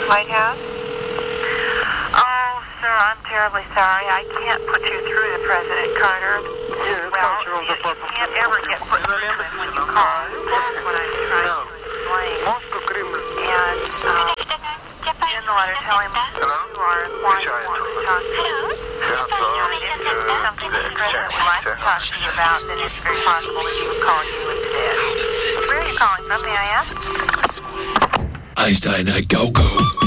White House? Oh, sir, I'm terribly sorry. I can't put you through to President Carter. Well, you can't ever get put through to him when you call. That's what I'm trying to explain. And in the letter, tell him who you are and why you want to talk to you. If there's something that the President would like to talk to you about, then it's very possible that he would call you instead. Where are you calling from, may I ask? Einstein, go.